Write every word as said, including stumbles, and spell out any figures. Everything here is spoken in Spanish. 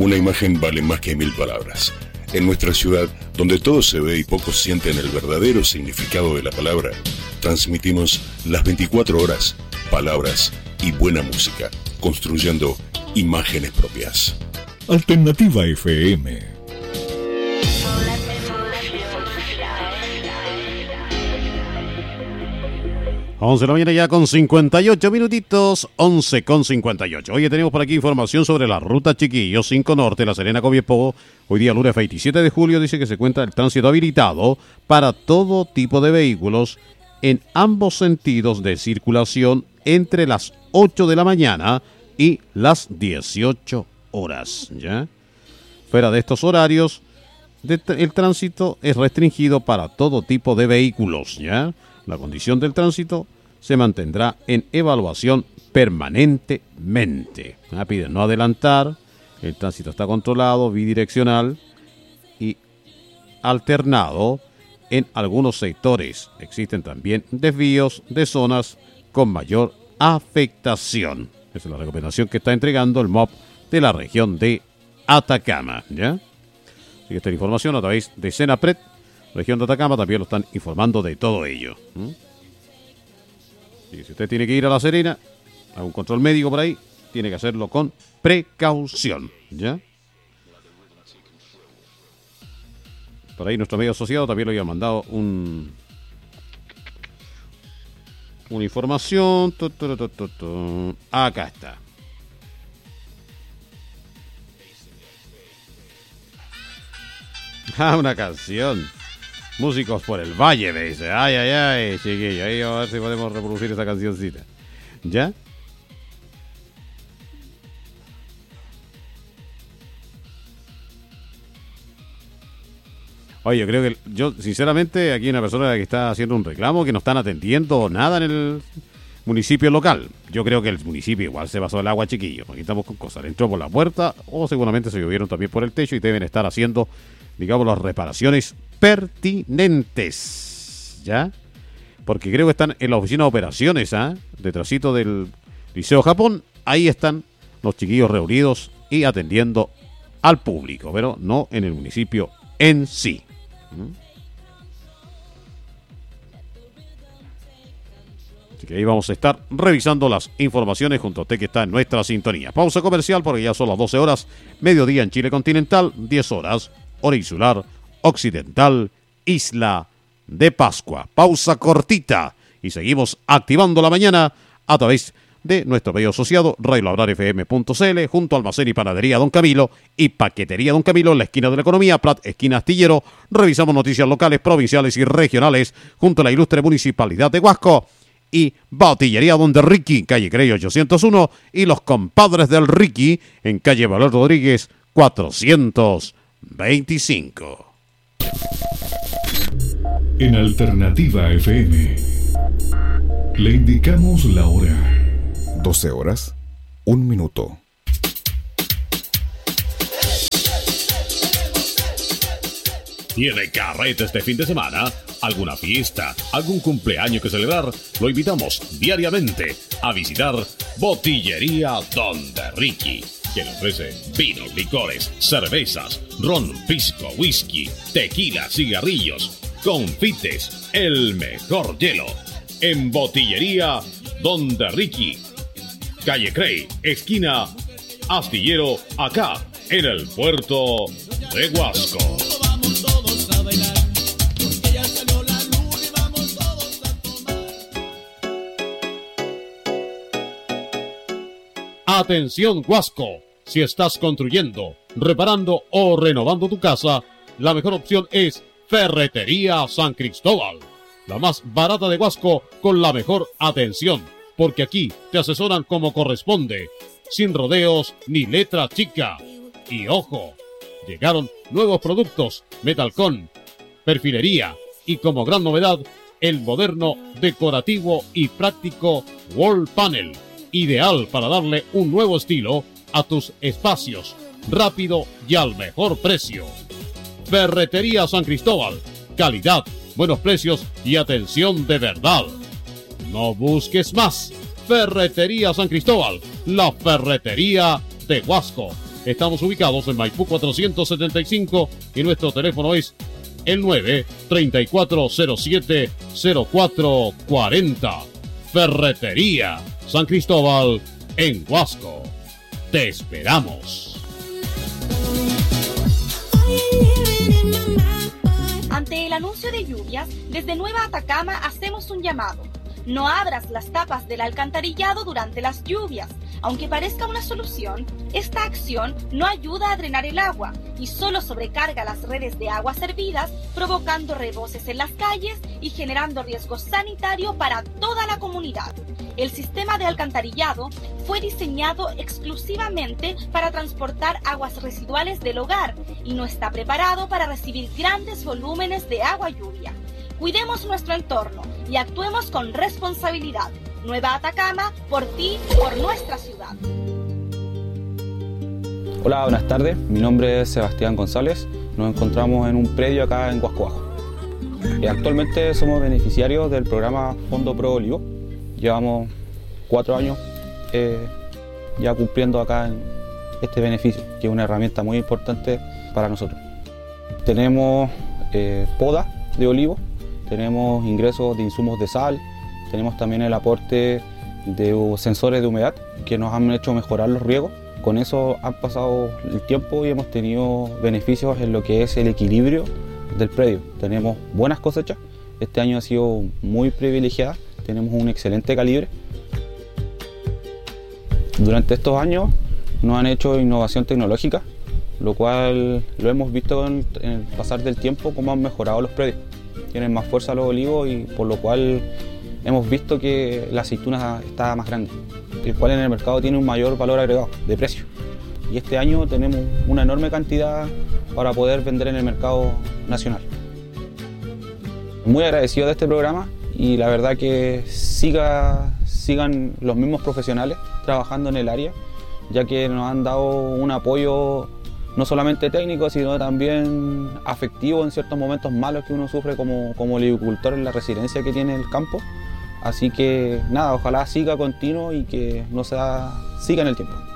Una imagen vale más que mil palabras. En nuestra ciudad, donde todo se ve y pocos sienten el verdadero significado de la palabra, transmitimos las veinticuatro horas, palabras y buena música, construyendo imágenes propias. Alternativa F M. once de la mañana ya con cincuenta y ocho minutitos, once con cincuenta y ocho. Hoy tenemos por aquí información sobre la ruta Chiquillo cinco Norte, La Serena, Copiapó. Hoy día lunes veintisiete de julio dice que se encuentra el tránsito habilitado para todo tipo de vehículos en ambos sentidos de circulación entre las ocho de la mañana y las dieciocho horas. ¿Ya? Fuera de estos horarios, de t- el tránsito es restringido para todo tipo de vehículos. ¿Ya? La condición del tránsito se mantendrá en evaluación permanentemente. Ah, piden no adelantar, el tránsito está controlado, bidireccional y alternado en algunos sectores. Existen también desvíos de zonas con mayor afectación. Esa es la recomendación que está entregando el M O P de la región de Atacama. ¿Ya? Sigue esta información a través de Senapred. Región de Atacama también lo están informando de todo ello. ¿Mm? Y si usted tiene que ir a La Serena a un control médico por ahí, tiene que hacerlo con precaución. ¿Ya? Por ahí nuestro medio asociado también lo había mandado un una información. Tu, tu, tu, tu, tu. Acá está. Ah, una canción. Músicos por el Valle, me dice. Ay, ay, ay, chiquillo. Ahí vamos a ver si podemos reproducir esa cancioncita. ¿Ya? Oye, yo creo que... Yo, sinceramente, aquí hay una persona que está haciendo un reclamo que no están atendiendo nada en el municipio local. Yo creo que el municipio igual se pasó el agua, chiquillo. Aquí estamos con cosas. Entró por la puerta o seguramente se llovieron también por el techo y deben estar haciendo, digamos, las reparaciones pertinentes, ¿ya? Porque creo que están en la oficina de operaciones, ¿ah? ¿eh? Detrásito del Liceo Japón, ahí están los chiquillos reunidos y atendiendo al público, pero no en el municipio en sí. ¿Mm? Así que ahí vamos a estar revisando las informaciones junto a usted que está en nuestra sintonía. Pausa comercial porque ya son las doce horas, mediodía en Chile continental, diez horas, hora insular, occidental, Isla de Pascua. Pausa cortita y seguimos activando la mañana a través de nuestro medio asociado radio labrar f m punto c l junto a Almacén y Panadería Don Camilo y Paquetería Don Camilo en la esquina de la economía, Prat, esquina Astillero. Revisamos noticias locales, provinciales y regionales junto a la ilustre Municipalidad de Huasco y Botillería Donde Ricky, calle Crey ochocientos uno y los compadres del Ricky en calle Valor Rodríguez cuatrocientos veinticinco. En Alternativa F M le indicamos la hora. doce horas, un minuto. ¿Tiene carrete este fin de semana? ¿Alguna fiesta? ¿Algún cumpleaños que celebrar? Lo invitamos diariamente a visitar Botillería Donde Ricky, que le ofrece vinos, licores, cervezas, ron, pisco, whisky, tequila, cigarrillos, confites, el mejor hielo. En Botillería Donde Ricky, calle Crey, esquina Astillero, acá en el puerto de Huasco. Atención Huasco, si estás construyendo, reparando o renovando tu casa, la mejor opción es Ferretería San Cristóbal, la más barata de Huasco con la mejor atención, porque aquí te asesoran como corresponde, sin rodeos ni letra chica. Y ojo, llegaron nuevos productos, Metalcon, perfilería y como gran novedad, el moderno, decorativo y práctico Wall Panel, ideal para darle un nuevo estilo a tus espacios, rápido y al mejor precio. Ferretería San Cristóbal, calidad, buenos precios y atención de verdad. No busques más. Ferretería San Cristóbal, la ferretería de Huasco. Estamos ubicados en Maipú cuatrocientos setenta y cinco y nuestro teléfono es el nueve, treinta y cuatro cero siete, cero cuatro cuarenta. Ferretería San Cristóbal en Huasco. Te esperamos. Ante el anuncio de lluvias, desde Nueva Atacama hacemos un llamado. No abras las tapas del alcantarillado durante las lluvias. Aunque parezca una solución, esta acción no ayuda a drenar el agua y solo sobrecarga las redes de aguas servidas, provocando reboses en las calles y generando riesgo sanitario para toda la comunidad. El sistema de alcantarillado fue diseñado exclusivamente para transportar aguas residuales del hogar y no está preparado para recibir grandes volúmenes de agua lluvia. Cuidemos nuestro entorno y actuemos con responsabilidad. Nueva Atacama, por ti, por nuestra ciudad. Hola, buenas tardes. Mi nombre es Sebastián González. Nos encontramos en un predio acá en Huasco Bajo. Eh, actualmente somos beneficiarios del programa Fondo Pro Olivo. Llevamos cuatro años eh, ya cumpliendo acá en este beneficio, que es una herramienta muy importante para nosotros. Tenemos eh, poda de olivo, tenemos ingresos de insumos de sal, tenemos también el aporte de sensores de humedad que nos han hecho mejorar los riegos. Con eso han pasado el tiempo y hemos tenido beneficios en lo que es el equilibrio del predio. Tenemos buenas cosechas, este año ha sido muy privilegiada, tenemos un excelente calibre. Durante estos años nos han hecho innovación tecnológica, lo cual lo hemos visto en el pasar del tiempo cómo han mejorado los predios. Tienen más fuerza los olivos y por lo cual hemos visto que la aceituna está más grande, el cual en el mercado tiene un mayor valor agregado de precio. Y este año tenemos una enorme cantidad para poder vender en el mercado nacional. Muy agradecido de este programa y la verdad que siga, sigan los mismos profesionales trabajando en el área, ya que nos han dado un apoyo no solamente técnico, sino también afectivo en ciertos momentos malos que uno sufre como, como olivicultor en la resiliencia que tiene el campo. Así que nada, ojalá siga continuo y que no sea, siga en el tiempo.